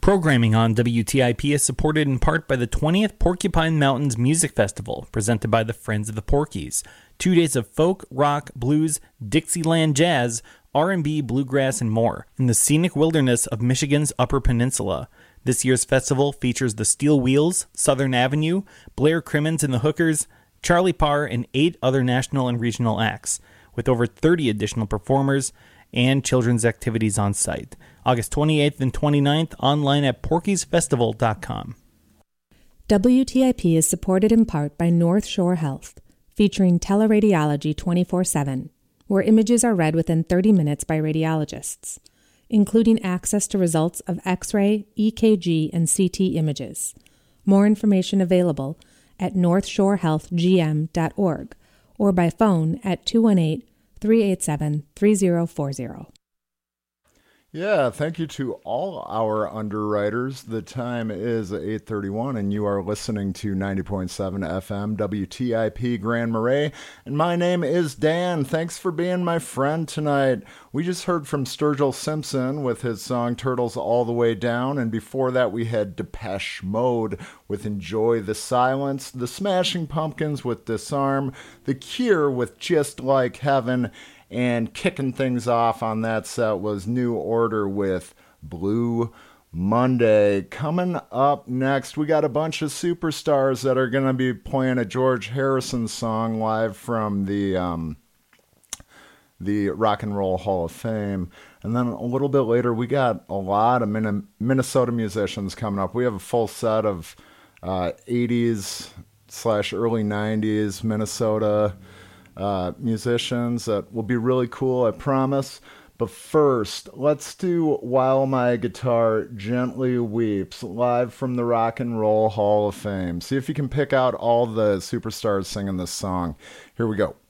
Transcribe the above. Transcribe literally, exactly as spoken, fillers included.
Programming on W T I P is supported in part by the twentieth Porcupine Mountains Music Festival, presented by the Friends of the Porkies. Two days of folk, rock, blues, Dixieland jazz, R and B, bluegrass, and more in the scenic wilderness of Michigan's Upper Peninsula. This year's festival features the Steel Wheels, Southern Avenue, Blair Crimmins and the Hookers, Charlie Parr, and eight other national and regional acts, with over thirty additional performers and children's activities on site. August twenty-eighth and twenty-ninth, online at porkies festival dot com. W T I P is supported in part by North Shore Health, featuring teleradiology twenty-four seven, where images are read within thirty minutes by radiologists, including access to results of X-ray, E K G, and C T images. More information available at north shore health g m dot org or by phone at two one eight, three eight seven, three zero four zero. Yeah, thank you to all our underwriters. The time is eight thirty-one, and you are listening to ninety point seven F M W T I P Grand Marais, and my name is Dan. Thanks for being my friend tonight. We just heard from Sturgill Simpson with his song Turtles All the Way Down, and before that we had Depeche Mode with Enjoy the Silence, the Smashing Pumpkins with Disarm, The Cure with Just Like Heaven, and kicking things off on that set was New Order with Blue Monday. Coming up next, we got a bunch of superstars that are going to be playing a George Harrison song live from the um, the Rock and Roll Hall of Fame. And then a little bit later, we got a lot of Min- Minnesota musicians coming up. We have a full set of uh, eighties slash early nineties Minnesota Uh, musicians that will be really cool, I promise. But first, let's do While My Guitar Gently Weeps, live from the Rock and Roll Hall of Fame. See if you can pick out all the superstars singing this song. Here we go.